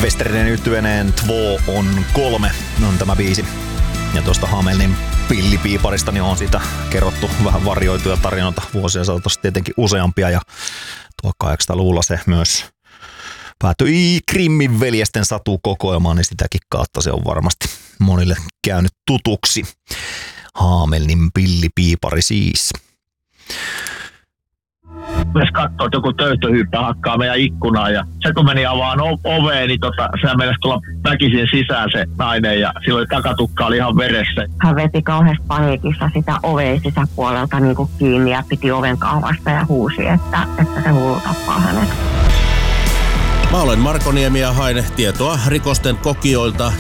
Westerinen yhtyeeneen Två on 3 on tämä biisi. Ja tuosta Hamelin pillipiiparista niin on siitä kerrottu vähän varjoituja tarinoita vuosia saatossa tietenkin useampia. Ja 1800-luvulla se myös päätyi Grimmin veljesten satukokoelmaan, niin sitäkin kautta se on varmasti monille käynyt tutuksi. Hamelin pillipiipari siis. Myös katsoo, että joku töyttöhyyppä hakkaa meidän ikkunaan ja se kun meni avaan oveen, niin sehän mennessä tulla väkisin sisään se nainen ja silloin takatukka oli ihan veressä. Hän veti kauheassa paniikissa sitä oveen sisäpuolelta niin kuin kiinni ja piti oven kaavasta ja huusi, että se hullu tappaa hänet. Mä olen Marko Niemi ja haen tietoa rikosten kokijoilta